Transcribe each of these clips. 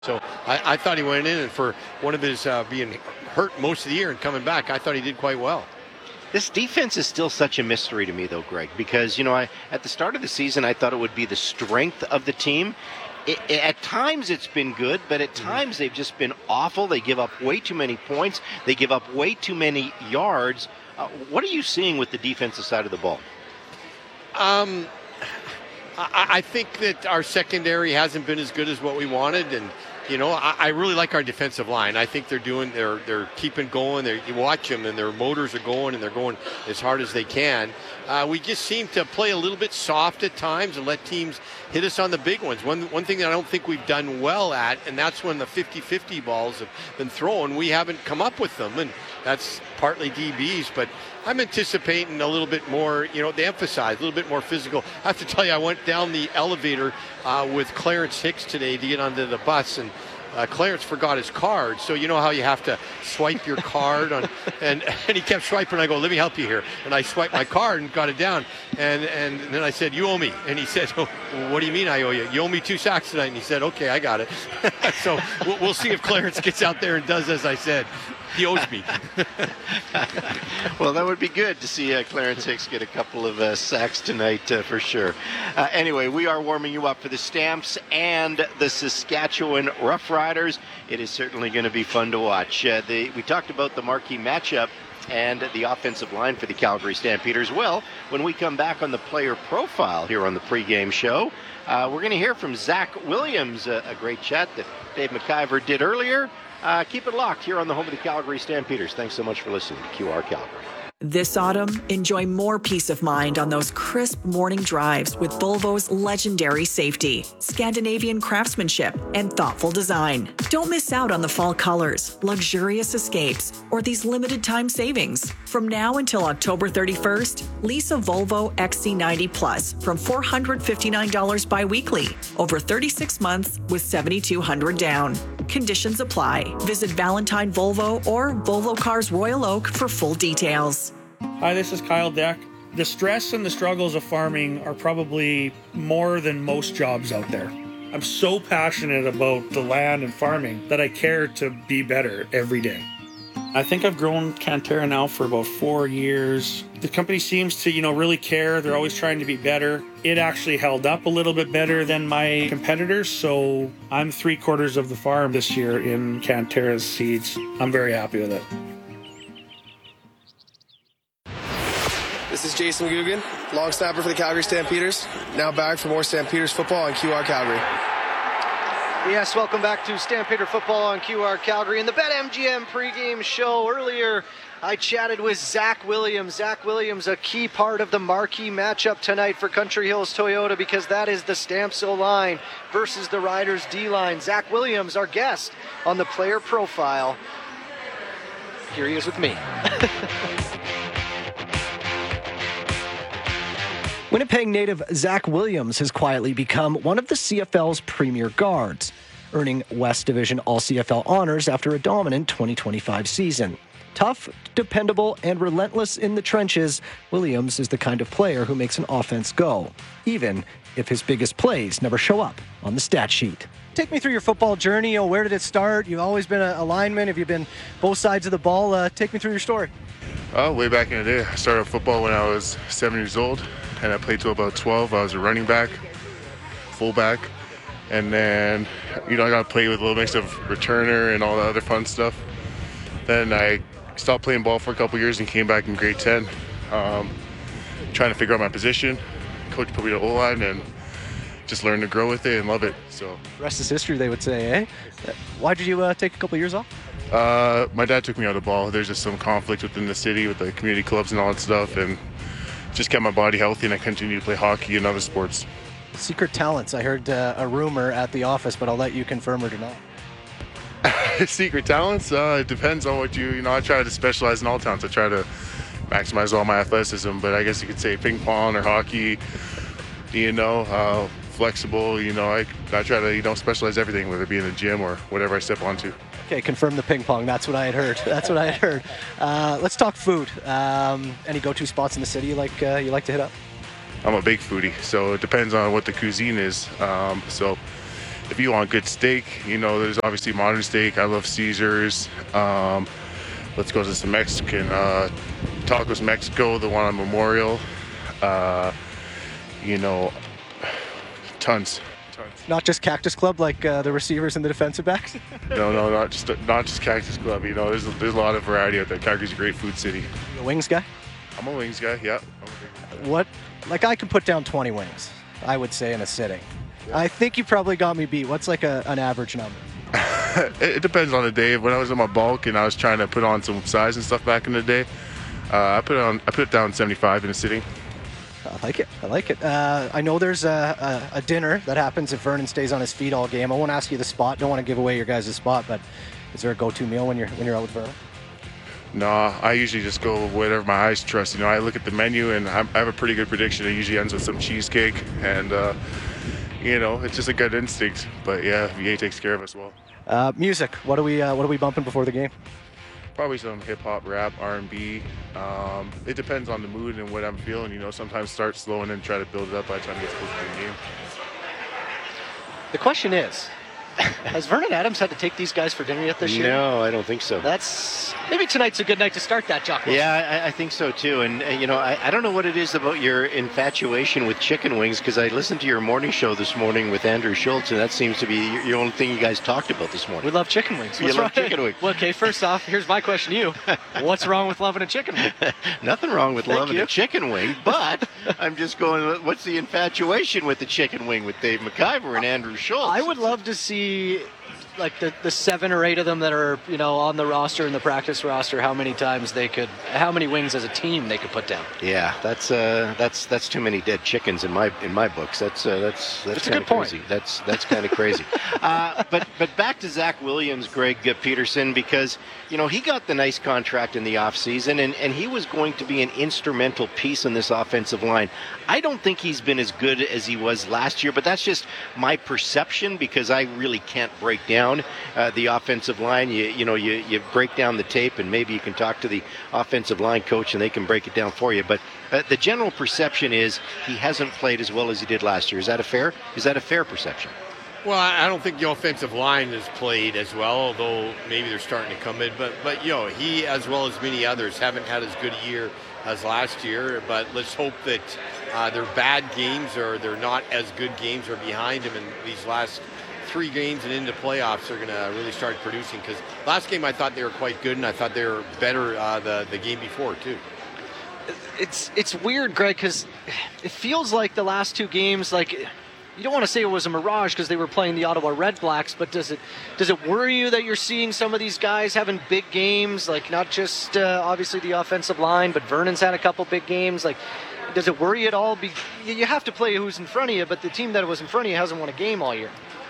So I thought he went in, and for one of his being hurt most of the year and coming back, I thought he did quite well. This defense is still such a mystery to me, though, Greg, because, at the start of the season, I thought it would be the strength of the team. At times it's been good, but at times they've just been awful. They give up way too many points. They give up way too many yards. What are you seeing with the defensive side of the ball? I think that our secondary hasn't been as good as what we wanted, and I really like our defensive line. I think they're keeping going. You watch them, and their motors are going, and they're going as hard as they can. We just seem to play a little bit soft at times and let teams hit us on the big ones. One thing that I don't think we've done well at, and that's when the 50-50 balls have been thrown, we haven't come up with them, and that's partly DBs, but I'm anticipating a little bit more, they emphasize a little bit more physical. I have to tell you, I went down the elevator with Clarence Hicks today to get onto the bus, and Clarence forgot his card. So you know how you have to swipe your card on, and he kept swiping. I go, let me help you here. And I swiped my card and got it down. And then I said, you owe me. And he said, oh, what do you mean I owe you? You owe me 2 sacks tonight. And he said, okay, I got it. So we'll see if Clarence gets out there and does as I said. He owes me. Well, that would be good to see Clarence Hicks get a couple of sacks tonight for sure. Anyway, we are warming you up for the Stamps and the Saskatchewan Roughriders. It is certainly going to be fun to watch. We talked about the marquee matchup and the offensive line for the Calgary Stampeders. Well, when we come back on the player profile here on the pregame show, we're going to hear from Zach Williams, a great chat that Dave McIver did earlier. Keep it locked here on the home of the Calgary Stampeders. Thanks so much for listening to QR Calgary. This autumn, enjoy more peace of mind on those crisp morning drives with Volvo's legendary safety, Scandinavian craftsmanship, and thoughtful design. Don't miss out on the fall colors, luxurious escapes, or these limited time savings. From now until October 31st, lease a Volvo XC90 Plus from $459 bi-weekly, over 36 months with $7,200 down. Conditions apply. Visit Valentine Volvo or Volvo Cars Royal Oak for full details. Hi, this is Kyle Deck. The stress and the struggles of farming are probably more than most jobs out there. I'm so passionate about the land and farming that I care to be better every day. I think I've grown Cantera now for about 4 years. The company seems to, really care. They're always trying to be better. It actually held up a little bit better than my competitors, so I'm 3/4 of the farm this year in Cantera's seeds. I'm very happy with it. This is Jason Guggen, long snapper for the Calgary Stampeders. Now back for more Stampeders football on QR Calgary. Yes, welcome back to Stampeder Football on QR Calgary. In the BetMGM pregame show earlier, I chatted with Zach Williams. Zach Williams, a key part of the marquee matchup tonight for Country Hills Toyota, because that is the Stamps O-line versus the Riders D-line. Zach Williams, our guest on the player profile. Here he is with me. Winnipeg native Zach Williams has quietly become one of the CFL's premier guards, earning West Division All-CFL honors after a dominant 2025 season. Tough, dependable, and relentless in the trenches, Williams is the kind of player who makes an offense go, even if his biggest plays never show up on the stat sheet. Take me through your football journey. Where did it start? You've always been a lineman. Have you been both sides of the ball? Take me through your story. Way back in the day, I started football when I was 7 years old, and I played till about 12. I was a running back, fullback, and then, I got to play with a little mix of returner and all the other fun stuff. Then I stopped playing ball for a couple years and came back in grade 10, trying to figure out my position. Coach put me to O-line and just learned to grow with it and love it. So The rest is history, they would say, eh? Why did you take a couple years off? My dad took me out of ball. There's just some conflict within the city with the community clubs and all that stuff, and just kept my body healthy, and I continued to play hockey and other sports. Secret talents. I heard a rumor at the office, but I'll let you confirm or deny. Secret talents? It depends on what I try to specialize in all talents. I try to maximize all my athleticism, but I guess you could say ping pong or hockey, flexible, I try to, specialize everything, whether it be in the gym or whatever I step onto. Okay, confirm the ping pong. That's what I had heard. Let's talk food. Any go-to spots in the city you like to hit up? I'm a big foodie, so it depends on what the cuisine is. So if you want good steak, there's obviously Modern Steak. I love Caesars. Let's go to some Mexican. Tacos Mexico, the one on Memorial. Tons. Not just Cactus Club like the receivers and the defensive backs? No, not just Cactus Club. There's a lot of variety out there. Calgary's a great food city. You a wings guy? I'm a wings guy, yeah. What? Like I can put down 20 wings, I would say, in a sitting. I think you probably got me beat. What's like an average number? It depends on the day. When I was in my bulk and I was trying to put on some size and stuff back in the day, I put down 75 in a sitting. I like it. I know there's a dinner that happens if Vernon stays on his feet all game. I won't ask you the spot. Don't want to give away your guys' spot, but is there a go-to meal when you're out with Vernon? No, I usually just go with whatever my eyes trust. I look at the menu and I have a pretty good prediction. It usually ends with some cheesecake, and it's just a good instinct. But yeah, VA takes care of us well. Music. What are we bumping before the game? Probably some hip hop, rap, R&B. It depends on the mood and what I'm feeling. Sometimes start slow and then try to build it up by the time it gets close to the game. The question is, has Vernon Adams had to take these guys for dinner yet this year? No, I don't think so. Maybe tonight's a good night to start that, Jock. Yeah, I think so too. And I don't know what it is about your infatuation with chicken wings, because I listened to your morning show this morning with Andrew Schultz, and that seems to be your only thing you guys talked about this morning. We love chicken wings. You love chicken wings. Well, okay, first off, here's my question to you. What's wrong with loving a chicken wing? Nothing wrong with loving a chicken wing, but I'm just going, what's the infatuation with the chicken wing with Dave McIver and Andrew Schultz? I would love to see like the 7 or 8 of them that are on the roster and the practice roster, how many wings as a team they could put down. Yeah, that's too many dead chickens in my books. That's kind of crazy. That's kind of crazy. But back to Zach Williams, Greg Peterson, because he got the nice contract in the offseason, and he was going to be an instrumental piece in this offensive line. I don't think he's been as good as he was last year, but that's just my perception, because I really can't break down the offensive line. You break down the tape, and maybe you can talk to the offensive line coach and they can break it down for you. But the general perception is he hasn't played as well as he did last year. Is that a fair perception? Well, I don't think the offensive line has played as well, although maybe they're starting to come in. But he, as well as many others, haven't had as good a year as last year. But let's hope that their bad games or their not as good games are behind him, and these last 3 games and into playoffs are going to really start producing. Because last game I thought they were quite good, and I thought they were better the game before too. It's weird, Greg, because it feels like the last 2 games, like, you don't want to say it was a mirage because they were playing the Ottawa Red Blacks, but does it worry you that you're seeing some of these guys having big games, like not just obviously the offensive line, but Vernon's had a couple big games? Like, does it worry you at all? You have to play who's in front of you, but the team that was in front of you hasn't won a game all year.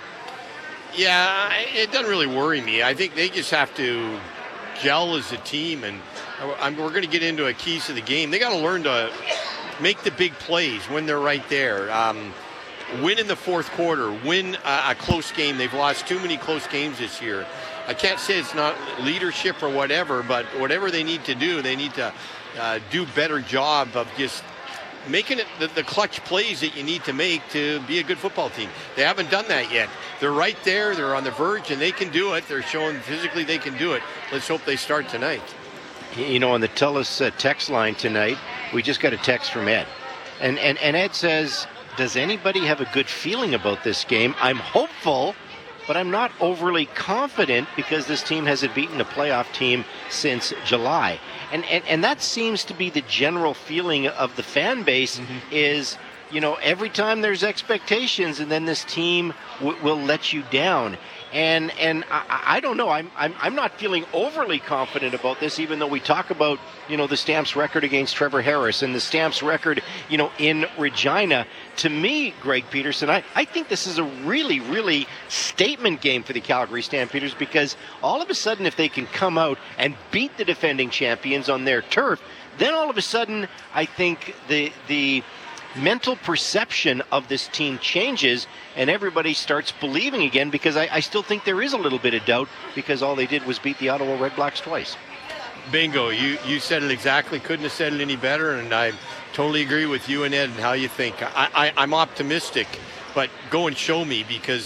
Yeah, it doesn't really worry me. I think they just have to gel as a team, and we're going to get into a keys to the game. They got to learn to make the big plays when they're right there. Win in the fourth quarter, win a close game. They've lost too many close games this year. I can't say it's not leadership or whatever, but whatever they need to do, they need to do a better job of just making it the clutch plays that you need to make to be a good football team. They haven't done that yet. They're right there. They're on the verge, and they can do it. They're showing physically they can do it. Let's hope they start tonight. On the TELUS text line tonight, we just got a text from Ed. And Ed says, does anybody have a good feeling about this game? I'm hopeful, but I'm not overly confident because this team hasn't beaten a playoff team since July. And that seems to be the general feeling of the fan base is, every time there's expectations and then this team will let you down. And I don't know. I'm not feeling overly confident about this, even though we talk about, the Stamps record against Trevor Harris and the Stamps record, in Regina. To me, Greg Peterson, I think this is a really, really statement game for the Calgary Stampeders, because all of a sudden, if they can come out and beat the defending champions on their turf, then all of a sudden, I think the mental perception of this team changes and everybody starts believing again, because I still think there is a little bit of doubt because all they did was beat the Ottawa Red Blacks twice. Bingo. You said it exactly. Couldn't have said it any better, and I totally agree with you and Ed and how you think. I'm optimistic, but go and show me, because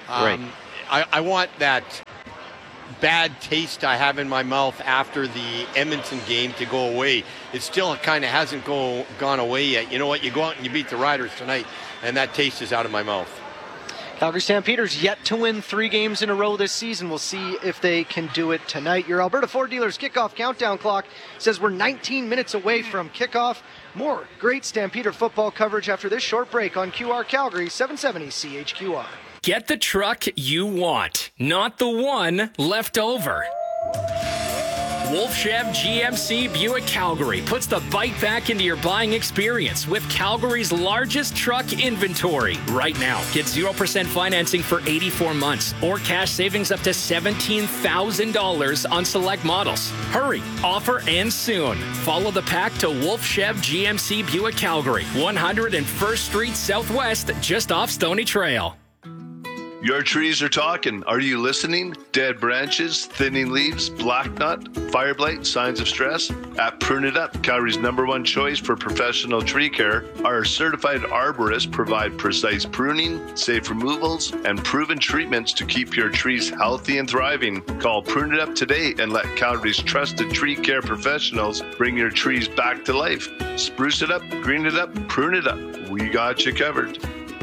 Right. I want that bad taste I have in my mouth after the Edmonton game to go away. It still kind of hasn't gone away yet. You know what? You go out and you beat the Riders tonight, and that taste is out of my mouth. Calgary Stampeders yet to win 3 games in a row this season. We'll see if they can do it tonight. Your Alberta Ford Dealers kickoff countdown clock says we're 19 minutes away from kickoff. More great Stampeder football coverage after this short break on QR Calgary 770 CHQR. Get the truck you want, not the one left over. Wolf Chev GMC Buick Calgary puts the bite back into your buying experience with Calgary's largest truck inventory. Right now, get 0% financing for 84 months or cash savings up to $17,000 on select models. Hurry, offer ends soon. Follow the pack to Wolf Chev GMC Buick Calgary, 101st Street Southwest, just off Stony Trail. Your trees are talking. Are you listening? Dead branches, thinning leaves, black knot, fire blight, signs of stress? At Prune It Up, Calgary's #1 choice for professional tree care, our certified arborists provide precise pruning, safe removals, and proven treatments to keep your trees healthy and thriving. Call Prune It Up today and let Calgary's trusted tree care professionals bring your trees back to life. Spruce it up, green it up, prune it up. We got you covered.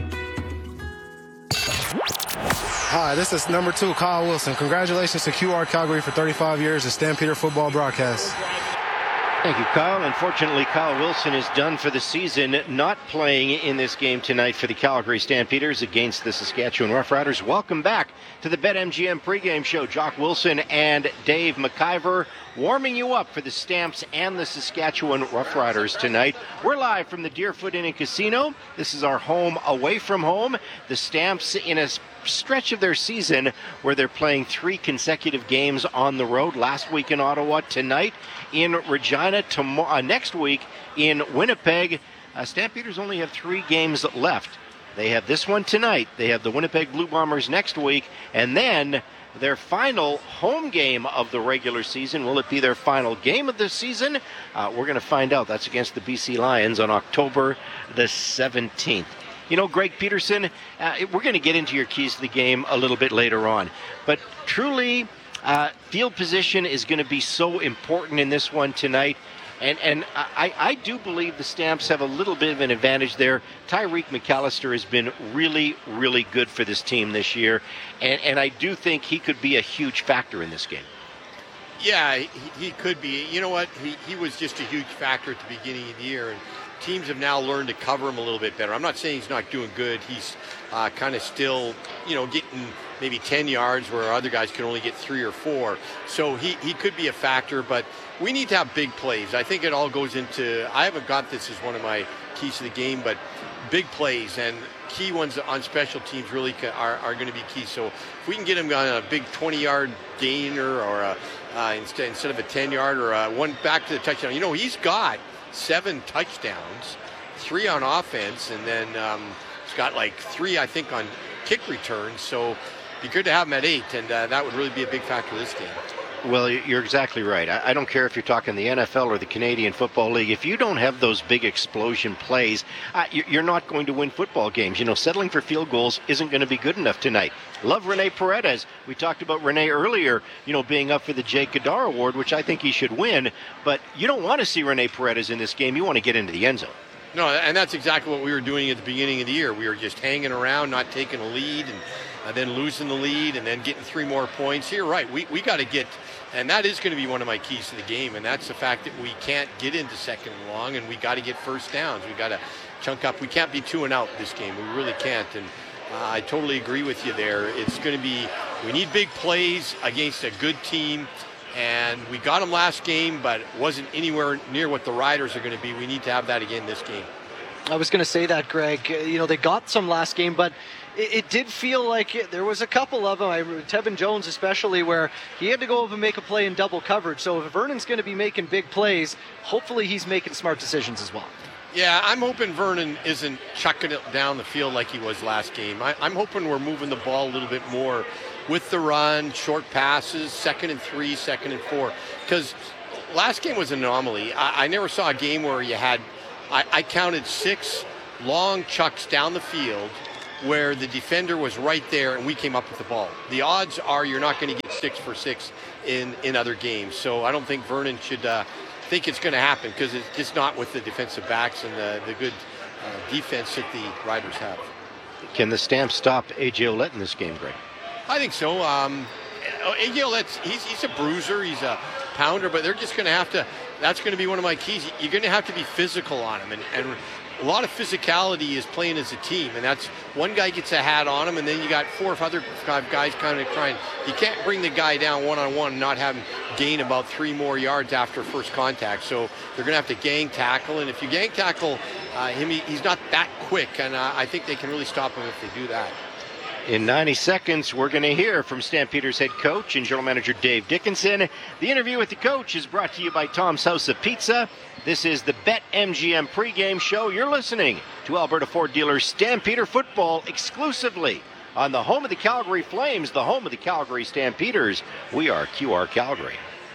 Hi, this is number 2, Kyle Wilson. Congratulations to QR Calgary for 35 years of Stampeder football broadcast. Thank you, Kyle. Unfortunately, Kyle Wilson is done for the season, not playing in this game tonight for the Calgary Stampeders against the Saskatchewan Roughriders. Welcome back to the BetMGM pregame show. Jock Wilson and Dave McIver warming you up for the Stamps and the Saskatchewan Roughriders tonight. We're live from the Deerfoot Inn and Casino. This is our home away from home. The Stamps in a stretch of their season where they're playing 3 consecutive games on the road. Last week in Ottawa, tonight in Regina, next week in Winnipeg. Stampeders only have 3 games left. They have this one tonight. They have the Winnipeg Blue Bombers next week, and then their final home game of the regular season. Will it be their final game of the season? We're going to find out. That's against the BC Lions on October the 17th. You know, Greg Peterson, we're going to get into your keys to the game a little bit later on. But truly, field position is going to be so important in this one tonight. And I do believe the Stamps have a little bit of an advantage there. Tyreek McAllister has been really, really good for this team this year. And I do think he could be a huge factor in this game. Yeah, he could be. You know what? He was just a huge factor at the beginning of the year. And teams have now learned to cover him a little bit better. I'm not saying he's not doing good. He's kind of still, getting maybe 10 yards where other guys can only get 3 or 4. So he could be a factor, but we need to have big plays. I think it all goes into, I haven't got this as one of my keys to the game, but big plays and key ones on special teams really are going to be key. So if we can get him on a big 20-yard gainer or instead of a 10-yard or one back to the touchdown, he's got 7 touchdowns, 3 on offense, and then he's got like 3, I think, on kick returns. So it'd be good to have him at 8, and that would really be a big factor this game. Well, you're exactly right. I don't care if you're talking the NFL or the Canadian Football League. If you don't have those big explosion plays, you're not going to win football games. Settling for field goals isn't going to be good enough tonight. Love Rene Paredes. We talked about Rene earlier, being up for the Jake Goddard Award, which I think he should win. But you don't want to see Rene Paredes in this game. You want to get into the end zone. No, and that's exactly what we were doing at the beginning of the year. We were just hanging around, not taking a lead, and then losing the lead, and then getting 3 more points. You're right. We got to get, and that is going to be one of my keys to the game, and that's the fact that we can't get into second and long, and we got to get first downs. We got to chunk up. We can't be 2 and out this game. We really can't. And I totally agree with you there. It's going to be, we need big plays against a good team. And we got them last game, but it wasn't anywhere near what the Riders are going to be. We need to have that again this game. I was going to say that, Greg. They got some last game, but it did feel like there was a couple of them, Tevin Jones especially, where he had to go over and make a play in double coverage. So if Vernon's going to be making big plays, hopefully he's making smart decisions as well. Yeah, I'm hoping Vernon isn't chucking it down the field like he was last game. I'm hoping we're moving the ball a little bit more with the run, short passes, 2nd and 3, 2nd and 4. Because last game was an anomaly. I never saw a game where you had, I counted 6 long chucks down the field where the defender was right there and we came up with the ball. The odds are you're not going to get 6 for 6 in other games. So I don't think Vernon should think it's going to happen, because it's just not with the defensive backs and the good defense that the Riders have. Can the Stamps stop A.J. Ouellette in this game, Greg? I think so. A.J. Ouellette's he's a bruiser, he's a pounder, but they're just going to have to. That's going to be one of my keys. You're going to have to be physical on him, and a lot of physicality is playing as a team, and that's one guy gets a hat on him, and then you got 4 or 5 guys kind of trying. You can't bring the guy down one-on-one and not have him gain about 3 more yards after first contact. So they're going to have to gang tackle, and if you gang tackle him, he's not that quick, and I think they can really stop him if they do that. In 90 seconds, we're going to hear from Stampeders head coach and general manager Dave Dickinson. The interview with the coach is brought to you by Tom's House of Pizza. This is the BetMGM pregame show. You're listening to Alberta Ford dealers Stampeder football exclusively on the home of the Calgary Flames, the home of the Calgary Stampeders. We are QR Calgary.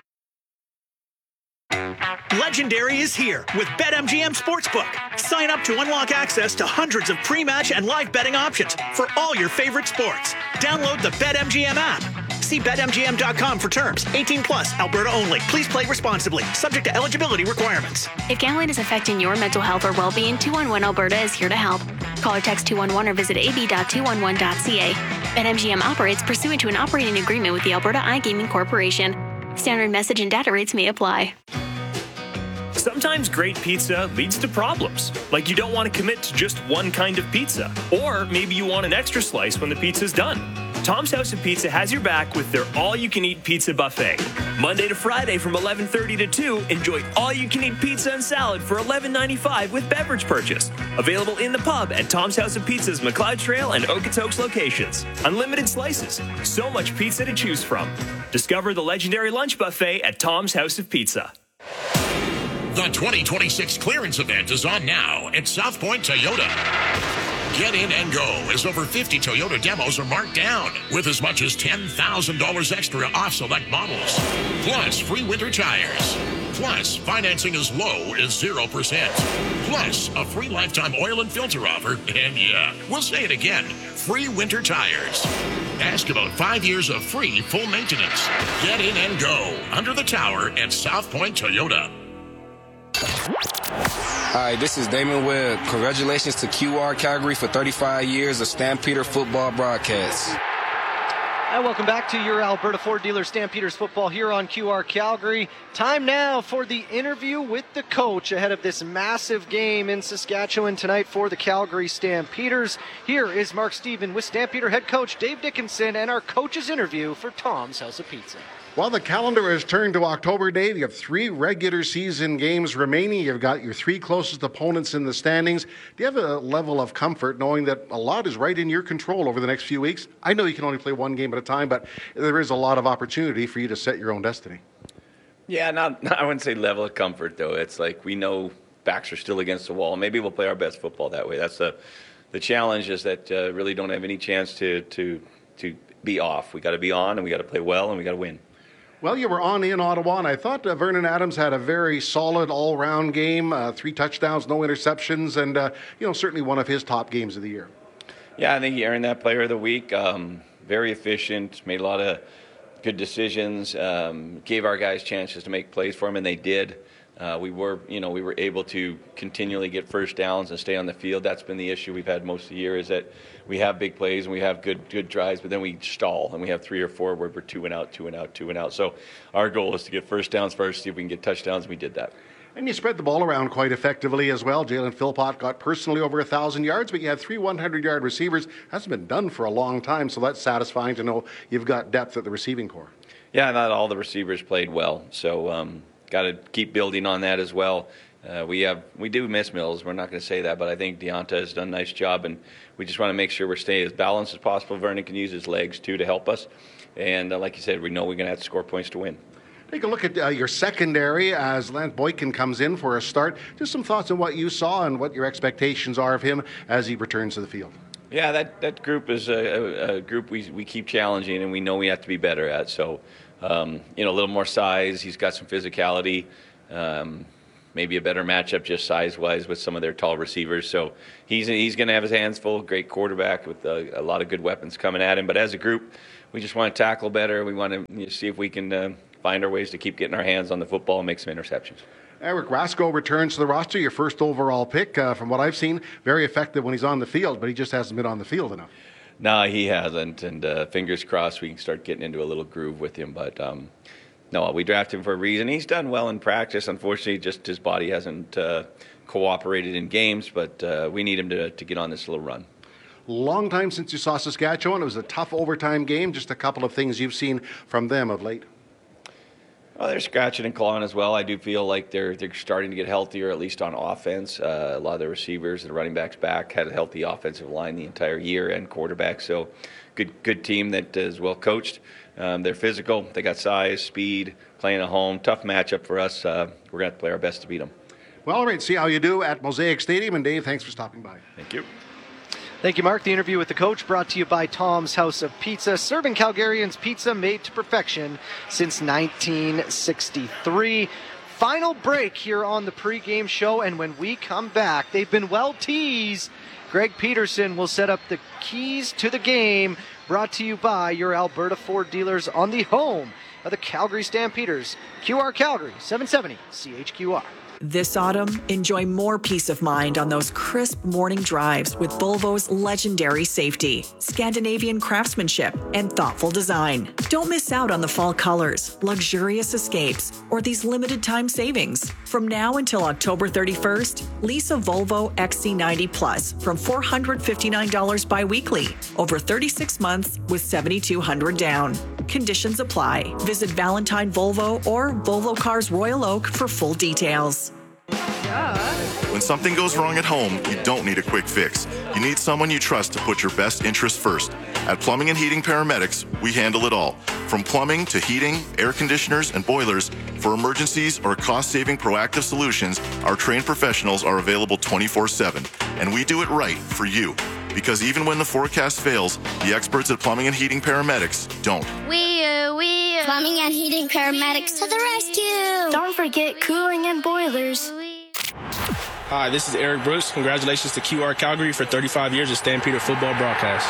Legendary is here with BetMGM Sportsbook. Sign up to unlock access to hundreds of pre-match and live betting options for all your favorite sports. Download the BetMGM app. See BetMGM.com for terms. 18 plus, Alberta only. Please play responsibly. Subject to eligibility requirements. If gambling is affecting your mental health or well-being, 211 Alberta is here to help. Call or text 211 or visit ab.211.ca. BetMGM operates pursuant to an operating agreement with the Alberta iGaming Corporation. Standard message and data rates may apply. Sometimes great pizza leads to problems, like you don't want to commit to just one kind of pizza, or maybe you want an extra slice when the pizza's done. Tom's House of Pizza has your back with their all-you-can-eat pizza buffet. Monday to Friday from 11:30 to 2, enjoy all-you-can-eat pizza and salad for $11.95 with beverage purchase. Available in the pub at Tom's House of Pizza's McLeod Trail and Okotoks locations. Unlimited slices, so much pizza to choose from. Discover the legendary lunch buffet at Tom's House of Pizza. The 2026 clearance event is on now at South Point Toyota. Get in and go as over 50 Toyota demos are marked down with as much as $10,000 extra off select models. Plus free winter tires. Plus financing as low as 0%. Plus a free lifetime oil and filter offer. And yeah, we'll say it again, free winter tires. Ask about 5 years of free full maintenance. Get in and go under the tower at South Point Toyota. Hi, this is Damon Webb. Congratulations to QR Calgary for 35 years of Stampeder football broadcasts. And welcome back to your Alberta Ford dealer Stampeders football here on QR Calgary. Time now for the interview with the coach ahead of this massive game in Saskatchewan tonight for the Calgary Stampeders. Here is Mark Stephen with Stampeder head coach Dave Dickinson and our coach's interview for Tom's House of Pizza. Well, the calendar has turned to October, Dave. You have 3 regular season games remaining. You've got your 3 closest opponents in the standings. Do you have a level of comfort knowing that a lot is right in your control over the next few weeks? I know you can only play 1 game at a time, but there is a lot of opportunity for you to set your own destiny. Yeah, I wouldn't say level of comfort, though. It's like we know backs are still against the wall. Maybe we'll play our best football that way. That's the challenge, is that really don't have any chance to be off. We got to be on, and we got to play well, and we got to win. Well, you were on in Ottawa, and I thought Vernon Adams had a very solid all-round game, 3 touchdowns, no interceptions, and certainly one of his top games of the year. Yeah, I think he earned that Player of the Week. Very efficient, made a lot of good decisions, gave our guys chances to make plays for him, and they did. We were able to continually get first downs and stay on the field. That's been the issue we've had most of the year, is that we have big plays and we have good drives, but then we stall and we have 3 or 4 where we're 2 and out. So our goal is to get first downs first, see if we can get touchdowns, and we did that. And you spread the ball around quite effectively as well. Jalen Philpott got personally over 1,000 yards, but you had 3 100-yard receivers. Hasn't been done for a long time, so that's satisfying to know you've got depth at the receiving corps. Yeah, not all the receivers played well, so got to keep building on that as well. We do miss Mills. We're not going to say that, but I think Deonta has done a nice job, and we just want to make sure we're staying as balanced as possible. Vernon can use his legs, too, to help us. And like you said, we know we're going to have to score points to win. Take a look at your secondary as Lance Boykin comes in for a start. Just some thoughts on what you saw and what your expectations are of him as he returns to the field. Yeah, that group is a group we keep challenging, and we know we have to be better at. So, a little more size. He's got some physicality. maybe a better matchup just size-wise with some of their tall receivers. So he's going to have his hands full. Great quarterback with a lot of good weapons coming at him. But as a group, we just want to tackle better. We want to see if we can find our ways to keep getting our hands on the football and make some interceptions. Eric Rasko returns to the roster, your first overall pick. From what I've seen, very effective when he's on the field, but he just hasn't been on the field enough. No, he hasn't, and fingers crossed we can start getting into a little groove with him. But no, we drafted him for a reason. He's done well in practice. Unfortunately, just his body hasn't cooperated in games, but we need him to get on this little run. Long time since you saw Saskatchewan. It was a tough overtime game. Just a couple of things you've seen from them of late. Well, they're scratching and clawing as well. I do feel like they're starting to get healthier, at least on offense. A lot of the receivers and running backs back had a healthy offensive line the entire year, and quarterback. So good team that is well coached. They're physical. They got size, speed, playing at home. Tough matchup for us. We're going to have to play our best to beat them. Well, all right. See how you do at Mosaic Stadium. And Dave, thanks for stopping by. Thank you. Thank you, Mark. The interview with the coach brought to you by Tom's House of Pizza, serving Calgarians pizza made to perfection since 1963. Final break here on the pregame show, and when we come back, they've been well teased. Greg Peterson will set up the keys to the game, brought to you by your Alberta Ford dealers on the home of the Calgary Stampeders. QR Calgary, 770 CHQR. This autumn, enjoy more peace of mind on those crisp morning drives with Volvo's legendary safety, Scandinavian craftsmanship, and thoughtful design. Don't miss out on the fall colors, luxurious escapes, or these limited time savings. From now until October 31st, lease a Volvo XC90 Plus from $459 bi-weekly, over 36 months with $7,200 down. Conditions apply. Visit Valentine Volvo or Volvo Cars Royal Oak for full details. When something goes wrong at home, you don't need a quick fix. You need someone you trust to put your best interest first. At Plumbing and Heating Paramedics, we handle it all. From plumbing to heating, air conditioners, and boilers, for emergencies or cost-saving proactive solutions, our trained professionals are available 24/7. And we do it right for you. Because even when the forecast fails, the experts at Plumbing and Heating Paramedics don't. Plumbing and Heating Paramedics to the rescue. Don't forget cooling and boilers. Hi, this is Eric Brooks. Congratulations to QR Calgary for 35 years of Stampeder football broadcast.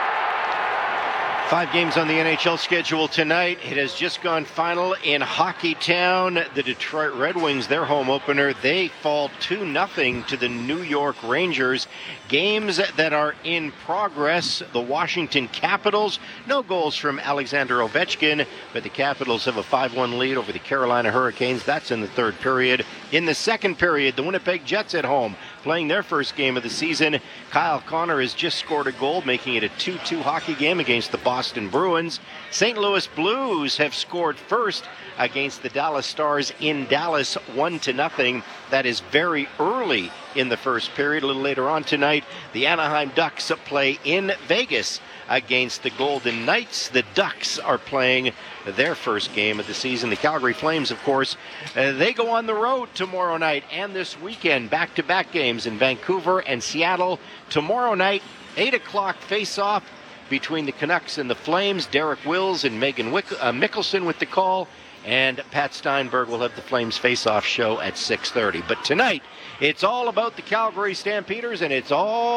5 games on the NHL schedule tonight. It has just gone final in Hockeytown. The Detroit Red Wings, their home opener, they fall 2-0 to the New York Rangers. Games that are in progress. The Washington Capitals, no goals from Alexander Ovechkin, but the Capitals have a 5-1 lead over the Carolina Hurricanes. That's in the third period. In the second period, the Winnipeg Jets at home, playing their first game of the season. Kyle Connor has just scored a goal, making it a 2-2 hockey game against the Boston Bruins. St. Louis Blues have scored first against the Dallas Stars in Dallas, 1-0. That is very early in the first period. A little later on tonight, the Anaheim Ducks play in Vegas against the Golden Knights. The Ducks are playing their first game of the season. The Calgary Flames, of course, they go on the road tomorrow night and this weekend. Back-to-back games in Vancouver and Seattle. Tomorrow night, 8 o'clock face-off between the Canucks and the Flames. Derek Wills and Megan Mickelson with the call. And Pat Steinberg will have the Flames face-off show at 6:30. But tonight, it's all about the Calgary Stampeders, and it's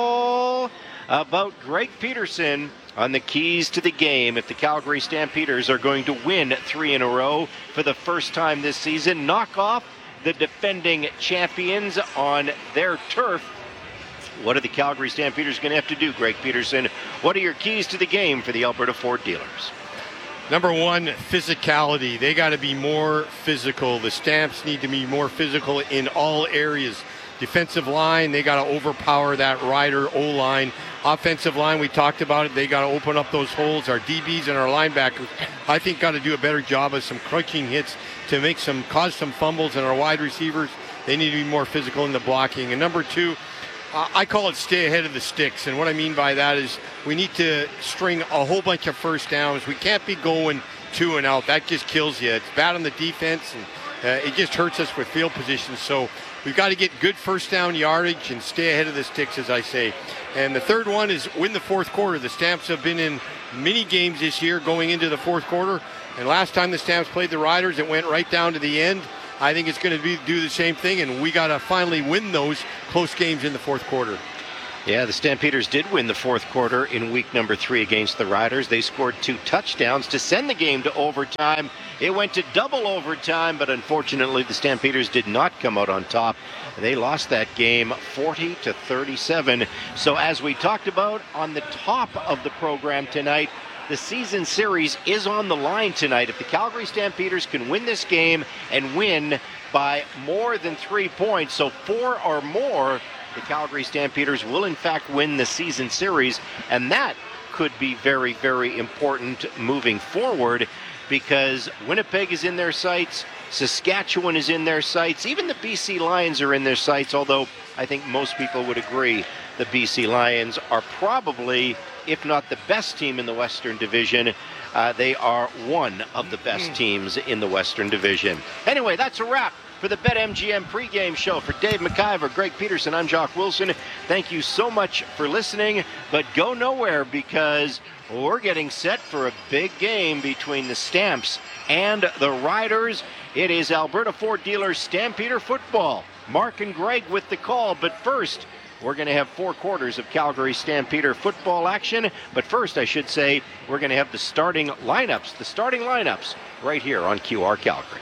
all about Greg Peterson on the keys to the game. If the Calgary Stampeders are going to win 3 in a row for the first time this season, knock off the defending champions on their turf. What are the Calgary Stampeders going to have to do, Greg Peterson? What are your keys to the game for the Alberta Ford dealers? Number one, physicality. They got to be more physical. The Stamps need to be more physical in all areas. Defensive line, they got to overpower that Rider O-line. Offensive line, we talked about it. They got to open up those holes. Our DBs and our linebackers, I think, got to do a better job of some crunching hits to cause some fumbles. And our wide receivers, they need to be more physical in the blocking. And number two, I call it stay ahead of the sticks. And what I mean by that is we need to string a whole bunch of first downs. We can't be going 2 and out. That just kills you. It's bad on the defense, and it just hurts us with field position. So we've got to get good first down yardage and stay ahead of the sticks, as I say. And the third one is win the fourth quarter. The Stamps have been in many games this year going into the fourth quarter. And last time the Stamps played the Riders, it went right down to the end. I think it's going to do the same thing, and we got to finally win those close games in the fourth quarter. Yeah, the Stampeders did win the fourth quarter in week number 3 against the Riders. They scored 2 touchdowns to send the game to overtime. It went to double overtime, but unfortunately the Stampeders did not come out on top. They lost that game 40-37. So as we talked about on the top of the program tonight, the season series is on the line tonight. If the Calgary Stampeders can win this game and win by more than 3 points, so 4 or more, the Calgary Stampeders will in fact win the season series, and that could be very, very important moving forward, because Winnipeg is in their sights, Saskatchewan is in their sights, even the BC Lions are in their sights, although I think most people would agree the BC Lions are probably, if not the best team in the Western Division, they are one of the best teams in the Western Division. Anyway, that's a wrap for the BetMGM pregame show. For Dave McIver, Greg Peterson, I'm Jock Wilson. Thank you so much for listening, but go nowhere, because we're getting set for a big game between the Stamps and the Riders. It is Alberta Ford Dealers Stampeder football. Mark and Greg with the call, but first, we're going to have 4 quarters of Calgary Stampeder football action. But first, I should say, we're going to have the starting lineups right here on QR Calgary.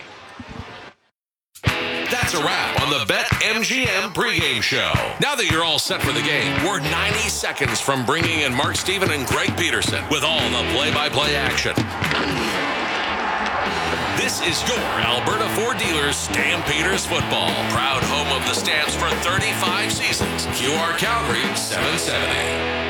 That's a wrap on the BetMGM pregame show. Now that you're all set for the game, we're 90 seconds from bringing in Mark Stephen and Greg Peterson with all the play-by-play action. This is your Alberta Ford Dealers Stampeders football. Proud home of the Stamps for 35 seasons. QR Calgary 770.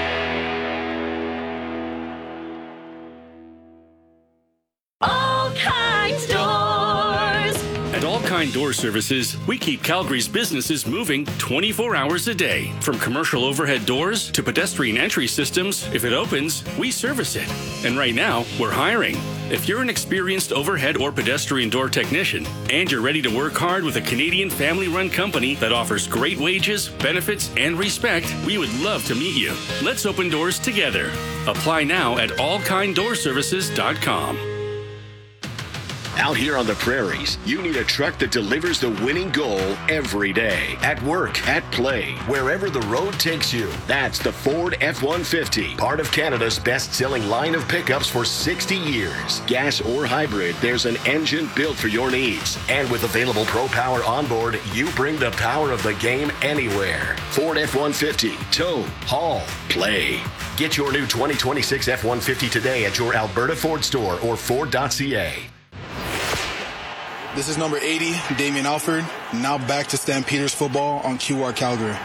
All Kinds Doors. At All Kind Door Services, we keep Calgary's businesses moving 24 hours a day. From commercial overhead doors to pedestrian entry systems, if it opens, we service it. And right now, we're hiring. If you're an experienced overhead or pedestrian door technician and you're ready to work hard with a Canadian family-run company that offers great wages, benefits, and respect, we would love to meet you. Let's open doors together. Apply now at allkinddoorservices.com. Out here on the prairies, you need a truck that delivers the winning goal every day. At work, at play, wherever the road takes you. That's the Ford F-150, part of Canada's best-selling line of pickups for 60 years. Gas or hybrid, there's an engine built for your needs. And with available Pro Power onboard, you bring the power of the game anywhere. Ford F-150, tow, haul, play. Get your new 2026 F-150 today at your Alberta Ford store or Ford.ca. This is number 80, Damian Alford. Now back to Stampeders football on QR Calgary.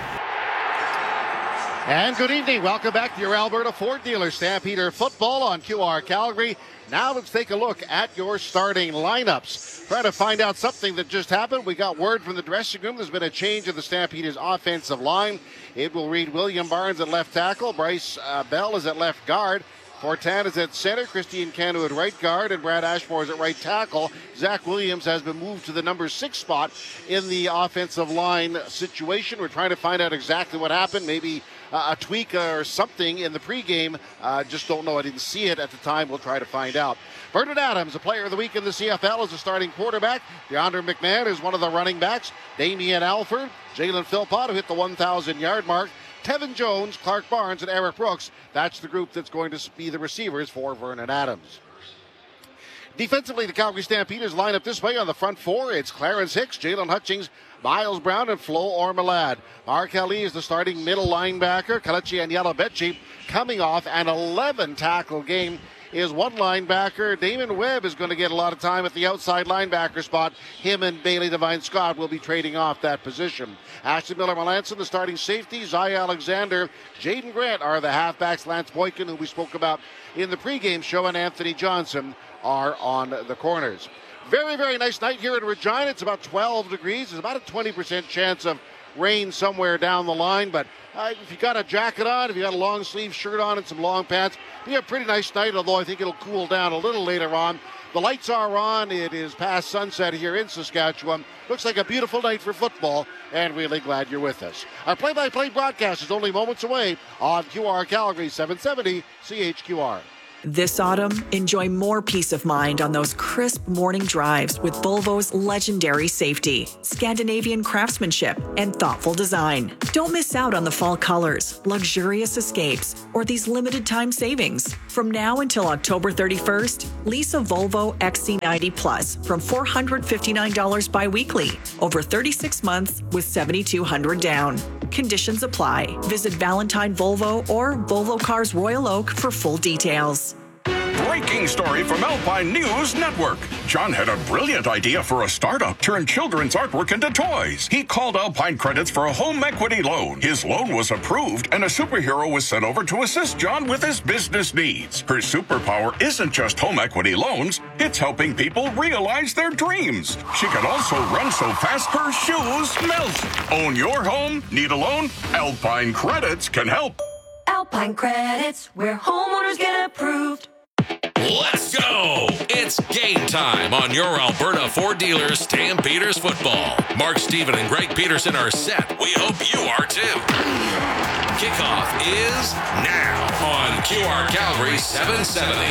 And good evening. Welcome back to your Alberta Ford Dealer Stampeder football on QR Calgary. Now let's take a look at your starting lineups. Trying to find out something that just happened. We got word from the dressing room. There's been a change of the Stampeders offensive line. It will read William Barnes at left tackle. Bryce Bell is at left guard. Fortin is at center, Christine Cano at right guard, and Brad Ashmore is at right tackle. Zach Williams has been moved to the number 6 spot in the offensive line situation. We're trying to find out exactly what happened. Maybe a tweak or something in the pregame. Just don't know. I didn't see it at the time. We'll try to find out. Vernon Adams, a player of the week in the CFL, is a starting quarterback. DeAndre McMahon is one of the running backs. Damian Alford, Jalen Philpott, who hit the 1,000-yard mark. Tevin Jones, Clark Barnes, and Eric Brooks. That's the group that's going to be the receivers for Vernon Adams. Defensively, the Calgary Stampeders line up this way on the front 4. It's Clarence Hicks, Jalen Hutchings, Miles Brown, and Flo Ormelad. Mark Kelly is the starting middle linebacker. Kalechi Anyalabetchi coming off an 11-tackle game is one linebacker. Damon Webb is going to get a lot of time at the outside linebacker spot. Him and Bailey Devine Scott will be trading off that position. Ashton Miller-Melanson, the starting safety. Zai Alexander, Jaden Grant are the halfbacks. Lance Boykin, who we spoke about in the pregame show, and Anthony Johnson are on the corners. Very, very nice night here in Regina. It's about 12 degrees. There's about a 20% chance of rain somewhere down the line, but if you got a jacket on, if you got a long sleeve shirt on and some long pants, it'll be a pretty nice night, although I think it'll cool down a little later on. The lights are on. It is past sunset here in Saskatchewan. Looks like a beautiful night for football, and really glad you're with us. Our play-by-play broadcast is only moments away on QR Calgary 770 CHQR. This autumn, enjoy more peace of mind on those crisp morning drives with Volvo's legendary safety, Scandinavian craftsmanship, and thoughtful design. Don't miss out on the fall colors, luxurious escapes, or these limited time savings. From now until October 31st, lease a Volvo XC90 Plus from $459 bi-weekly over 36 months with $7,200 down. Conditions apply. Visit Valentine Volvo or Volvo Cars Royal Oak for full details. Breaking story from Alpine News Network. John had a brilliant idea for a startup, turn children's artwork into toys. He called Alpine Credits for a home equity loan. His loan was approved, and a superhero was sent over to assist John with his business needs. Her superpower isn't just home equity loans, it's helping people realize their dreams. She can also run so fast her shoes melt. Own your home? Need a loan? Alpine Credits can help. Alpine Credits, where homeowners get approved. Let's go! It's game time on your Alberta Ford dealers Stampeders football. Mark Stephen and Greg Peterson are set. We hope you are too. Kickoff is now on QR Calgary 770.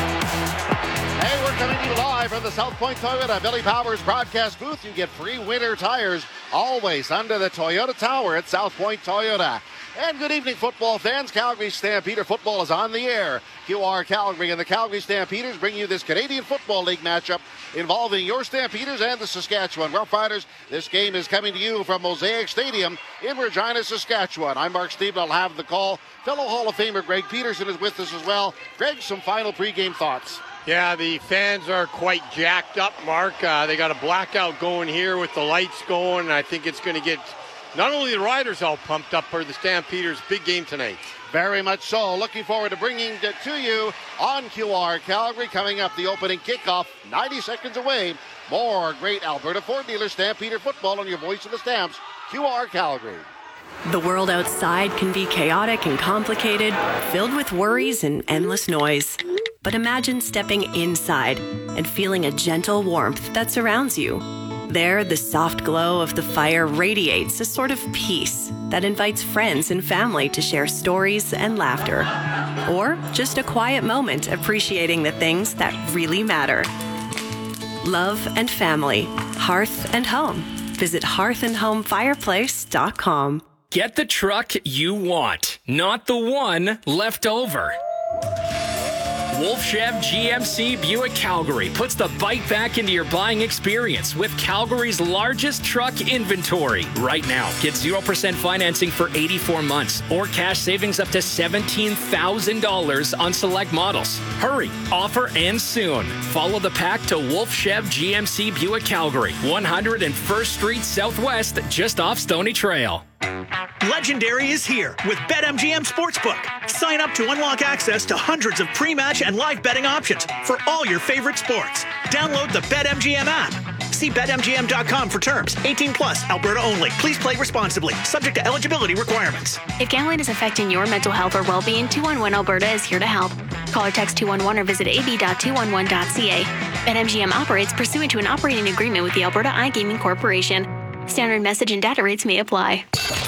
Hey, we're coming to you live from the South Point Toyota Billy Powers broadcast booth. You get free winter tires always under the Toyota Tower at South Point Toyota. And good evening, football fans. Calgary Stampeder football is on the air. QR Calgary and the Calgary Stampeders bring you this Canadian Football League matchup involving your Stampeders and the Saskatchewan Roughriders. This game is coming to you from Mosaic Stadium in Regina, Saskatchewan. I'm Mark Stephen. I'll have the call. Fellow Hall of Famer Greg Peterson is with us as well. Greg, some final pregame thoughts. Yeah, the fans are quite jacked up, Mark. They got a blackout going here with the lights going, and I think it's going to get not only the Riders all pumped up for the Stampeders' big game tonight. Very much so. Looking forward to bringing it to you on QR Calgary. Coming up, the opening kickoff, 90 seconds away. More great Alberta Ford dealer Stampeder football on your voice of the Stamps, QR Calgary. The world outside can be chaotic and complicated, filled with worries and endless noise. But imagine stepping inside and feeling a gentle warmth that surrounds you. There, the soft glow of the fire radiates a sort of peace that invites friends and family to share stories and laughter. Or just a quiet moment appreciating the things that really matter. Love and family, hearth and home. Visit hearthandhomefireplace.com. Get the truck you want, not the one left over. Wolf Chev GMC Buick Calgary puts the bite back into your buying experience with Calgary's largest truck inventory. Right now, get 0% financing for 84 months or cash savings up to $17,000 on select models. Hurry, offer ends soon. Follow the pack to Wolf Chev GMC Buick Calgary, 101st Street Southwest, just off Stony Trail. Legendary is here with BetMGM Sportsbook. Sign up to unlock access to hundreds of pre-match and live betting options for all your favorite sports. Download the BetMGM app. See BetMGM.com for terms. 18 plus, Alberta only. Please play responsibly. Subject to eligibility requirements. If gambling is affecting your mental health or well-being, 211 Alberta is here to help. Call or text 211 or visit ab.211.ca. BetMGM operates pursuant to an operating agreement with the Alberta iGaming Corporation. Standard message and data rates may apply.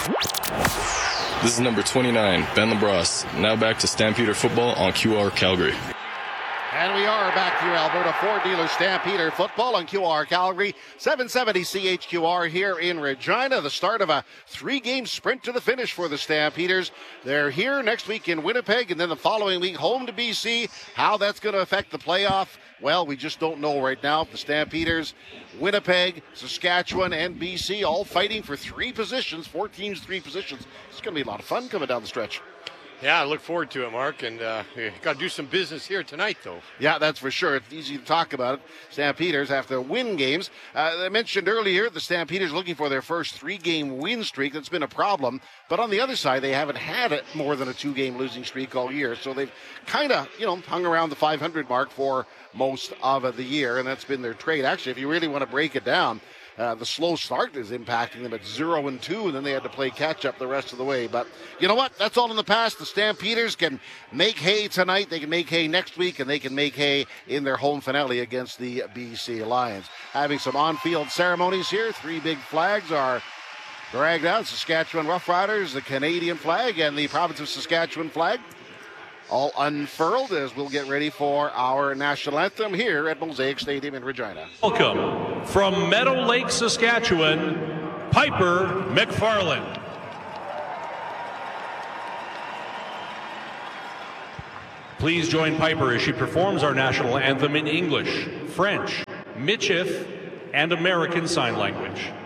This is number 29, Ben LaBrosse. Now back to Stampeder football on QR Calgary. And we are back to your Alberta Ford dealer Stampeder football on QR Calgary. 770 CHQR here in Regina. The start of a 3-game sprint to the finish for the Stampeders. They're here next week in Winnipeg and then the following week home to BC. How that's going to affect the playoff, well, we just don't know right now. The Stampeders, Winnipeg, Saskatchewan, and BC all fighting for 3 positions, 4 teams, 3 positions. It's going to be a lot of fun coming down the stretch. Yeah, I look forward to it, Mark, and we got to do some business here tonight, though. Yeah, that's for sure. It's easy to talk about it. Stampeders have to win games. I mentioned earlier the Stampeders looking for their first 3-game win streak. That's been a problem. But on the other side, they haven't had more than a 2-game losing streak all year. So they've kind of, hung around the 500 mark for most of the year, and that's been their trade. Actually, if you really want to break it down, the slow start is impacting them at 0-2, and then they had to play catch-up the rest of the way. But you know what? That's all in the past. The Stampeders can make hay tonight. They can make hay next week, and they can make hay in their home finale against the BC Lions. Having some on-field ceremonies here. 3 big flags are dragged out. Saskatchewan Roughriders, the Canadian flag, and the province of Saskatchewan flag. all unfurled as we'll get ready for our national anthem here at Mosaic Stadium in Regina. Welcome from Meadow Lake, Saskatchewan, Piper McFarland. Please join Piper as she performs our national anthem in English, French, Michif, and American Sign Language.